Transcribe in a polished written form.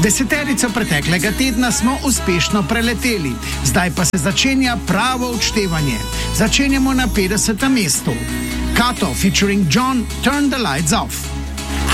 Deseterico preteklega tedna smo uspešno preleteli, zdaj pa se začenja pravo odštevanje. Začenjamo na 50. mestu. Kato featuring John, Turn the Lights Off.